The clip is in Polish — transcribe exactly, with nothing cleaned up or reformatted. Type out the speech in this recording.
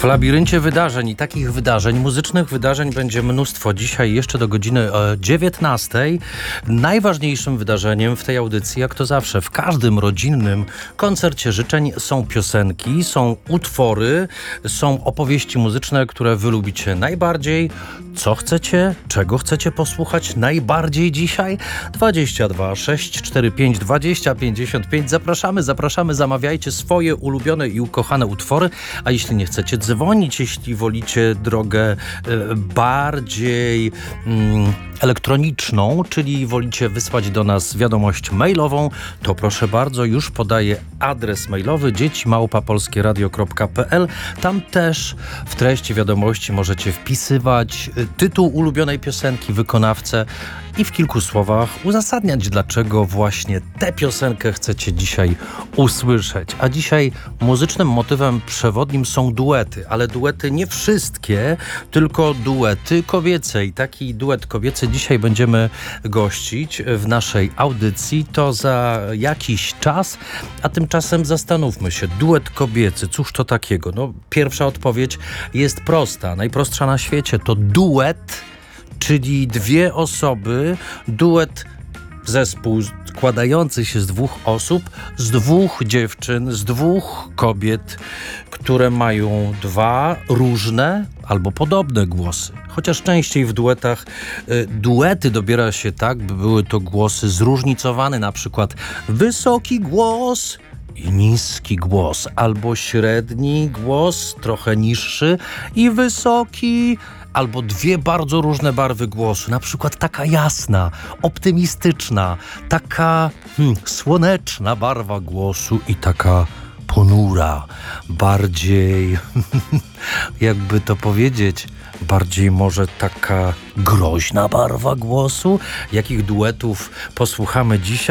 W labiryncie wydarzeń i takich wydarzeń, muzycznych wydarzeń będzie mnóstwo. Dzisiaj jeszcze do godziny dziewiętnastej. Najważniejszym wydarzeniem w tej audycji, jak to zawsze, w każdym rodzinnym koncercie życzeń są piosenki, są utwory, są opowieści muzyczne, które wy lubicie najbardziej. Co chcecie, czego chcecie posłuchać najbardziej dzisiaj? dwadzieścia dwa sześć cztery pięć dwadzieścia pięćdziesiąt pięć. Zapraszamy, zapraszamy, zamawiajcie swoje ulubione i ukochane utwory, a jeśli nie chcecie dzwonić, jeśli wolicie drogę e, bardziej mm, elektroniczną, czyli wolicie wysłać do nas wiadomość mailową, to proszę bardzo, już podaję adres mailowy dzieci małpa polskie radio kropka p l. Tam też w treści wiadomości możecie wpisywać tytuł ulubionej piosenki, wykonawcę i w kilku słowach uzasadniać, dlaczego właśnie tę piosenkę chcecie dzisiaj usłyszeć. A dzisiaj muzycznym motywem przewodnim są duety, ale duety nie wszystkie, tylko duety kobiece. I taki duet kobiecy dzisiaj będziemy gościć w naszej audycji. To za jakiś czas, a tymczasem zastanówmy się. Duet kobiecy, cóż to takiego? No, pierwsza odpowiedź jest prosta, najprostsza na świecie. To duet, czyli dwie osoby, duet, zespół składający się z dwóch osób, z dwóch dziewczyn, z dwóch kobiet, które mają dwa różne albo podobne głosy. Chociaż częściej w duetach y, duety dobiera się tak, by były to głosy zróżnicowane, na przykład wysoki głos i niski głos, albo średni głos, trochę niższy i wysoki, albo dwie bardzo różne barwy głosu, na przykład taka jasna, optymistyczna, taka hmm, słoneczna barwa głosu i taka ponura, bardziej, jakby to powiedzieć, bardziej może taka groźna barwa głosu. Jakich duetów posłuchamy dzisiaj?